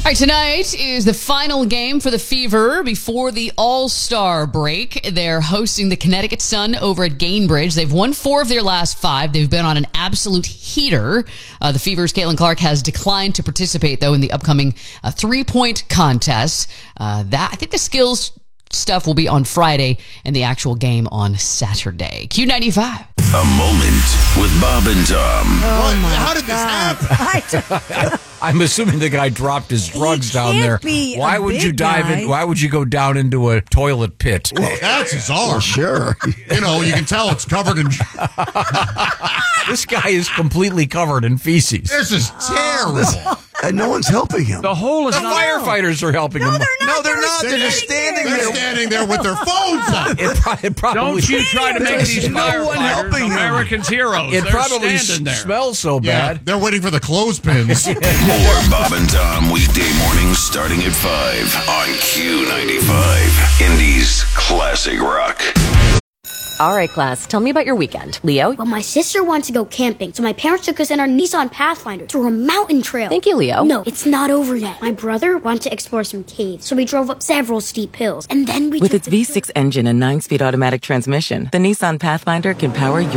All right, tonight is the final game for the Fever before the All-Star break. They're hosting the Connecticut Sun over at Gainbridge. They've won 4 of their last 5. They've been on an absolute heater. The Fever's Caitlin Clark has declined to participate, though, in the upcoming 3-point contest. I think the skills stuff will be on Friday and the actual game on Saturday. Q95. A moment with Bob and Tom. How did this happen? I'm assuming the guy dropped his drugs down there. Why would you dive in? Why would you go down into a toilet pit? Well, that's his arm. Sure. You know, you can tell it's covered in... This guy is completely covered in feces. This is terrible. And no one's helping him. The hole is not. Firefighters are helping him. No, they're not. They're just standing They're there. standing there with their phones up. It probably Don't you try to make these no one helping firefighters him. Americans heroes. It They're probably standing there. smells so Yeah, bad. they're waiting for the clothespins. More Bob and Tom weekday mornings starting at 5 on Q95. Indy's classic rock. All right, class, tell me about your weekend. Leo? Well, my sister wanted to go camping, so my parents took us in our Nissan Pathfinder through a mountain trail. Thank you, Leo. No, it's not over yet. My brother wanted to explore some caves, so we drove up several steep hills, and then we With took its V6 engine and 9-speed automatic transmission, the Nissan Pathfinder can power your